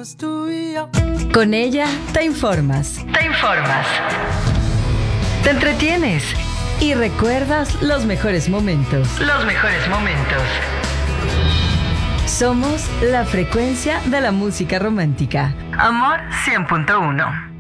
somos tú y yo. Con ella te informas. Te entretienes y recuerdas los mejores momentos. Somos la frecuencia de la música romántica. Amor 100.1.